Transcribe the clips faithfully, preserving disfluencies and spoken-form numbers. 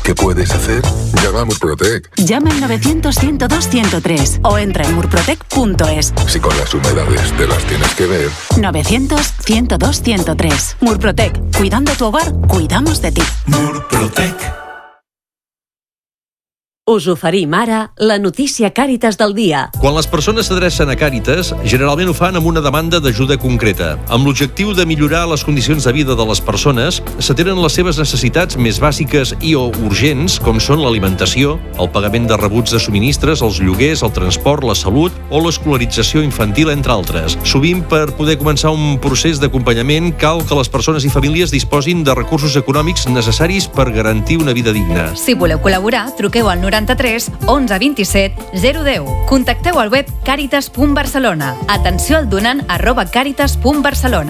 ¿Qué puedes hacer? Llama a Murprotec. Llama al novecientos, ciento dos, ciento tres o entra en murprotec punto es. Si con las humedades te las tienes que ver. novecientos, ciento dos, ciento tres. Murprotec. Cuidando tu hogar, cuidamos de ti. Murprotec. Us oferim ara la notícia Càritas del dia. Quan les persones s'adrecen a Càritas, generalment ho fan amb una demanda d'ajuda concreta. Amb l'objectiu de millorar les condicions de vida de les persones, s'atenen les seves necessitats més bàsiques i o urgents, com són l'alimentació, el pagament de rebuts de subministres, els lloguers, el transport, la salut o l'escolarització infantil, entre altres. Sovint, per poder començar un procés d'acompanyament, cal que les persones i famílies disposin de recursos econòmics necessaris per garantir una vida digna. Si voleu col·laborar, truqueu al noranta-tres onze vint-i-set zero deu. Contacteu al web càritas punt barcelona. Atenció al donant arroba càritas punt barcelona.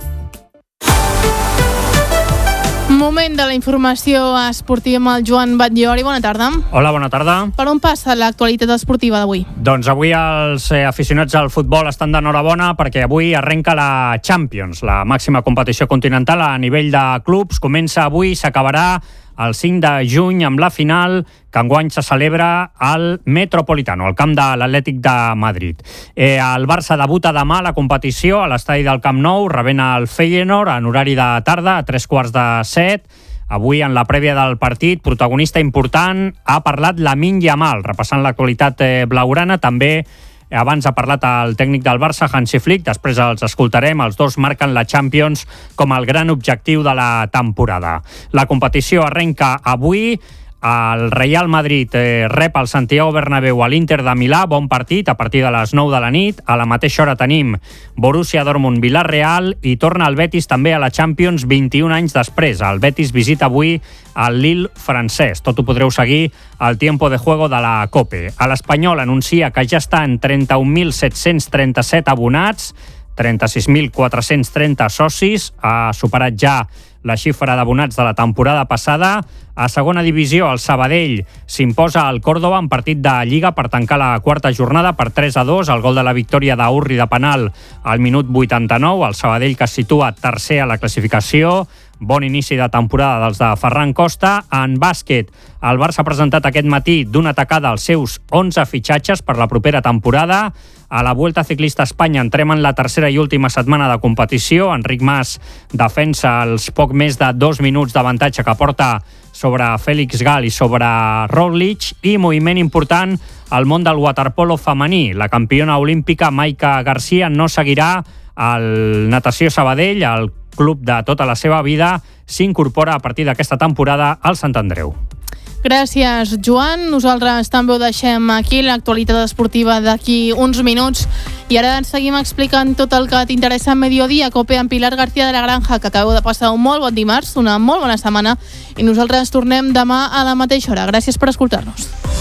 Moment de la informació esportiva amb el Joan Batllori. Bona tarda. Hola, bona tarda. Per on passa l'actualitat esportiva d'avui? Doncs avui els eh, aficionats al futbol estan d'enhorabona perquè avui arrenca la Champions, la màxima competició continental a nivell de clubs. Comença avui, s'acabarà el cinc de juny amb la final que enguany se celebra al Metropolitano, al camp de l'Atlètic de Madrid. Eh, el Barça debuta demà a la competició a l'estadi del Camp Nou, rebent el Feyenoord en horari de tarda, a tres quarts de set. Avui, en la prèvia del partit, protagonista important, ha parlat Lamine Yamal, repassant l'actualitat eh, blaugrana. També abans ha parlat el tècnic del Barça, Hansi Flick, després els escoltarem. Els dos marquen la Champions com el gran objectiu de la temporada. La competició arrenca avui. El Real Madrid eh, rep al Santiago Bernabéu a l'Inter de Milà, bon partit, a partir de les nou de la nit. A la mateixa hora tenim Borussia Dortmund-Villarreal i torna el Betis també a la Champions vint-i-un anys després. El Betis visita avui el Lille francès. Tot ho podreu seguir al Tiempo de Juego de la COPE. A l'Espanyol anuncia que ja està en trenta-un mil set-cents trenta-set abonats, trenta-sis mil quatre-cents trenta socis, ha superat ja la xifra d'abonats de la temporada passada. A segona divisió, el Sabadell s'imposa al Córdoba en partit de Lliga per tancar la quarta jornada per tres a dos. El gol de la victòria d'Urri de penal al minut vuitanta-nou. El Sabadell que es situa tercer a la classificació. Bon inici de temporada dels de Ferran Costa. En bàsquet, el Barça ha presentat aquest matí d'una tacada als seus onze fitxatges per la propera temporada. A la Vuelta Ciclista a Espanya entrem en la tercera i última setmana de competició. Enric Mas defensa els poc més de dos minuts d'avantatge que porta sobre Félix Gal i sobre Roglic. I moviment important al món del waterpolo femení. La campiona olímpica Maika Garcia no seguirà al Natació Sabadell. El club de tota la seva vida s'incorpora a partir d'aquesta temporada al Sant Andreu. Gràcies, Joan. Nosaltres també ho deixem aquí, l'actualitat esportiva d'aquí uns minuts. I ara ens seguim explicant tot el que t'interessa a Mediodía, Cope, amb Pilar García de la Granja, que acabeu de passar un molt bon dimarts, una molt bona setmana, i nosaltres tornem demà a la mateixa hora. Gràcies per escoltar-nos.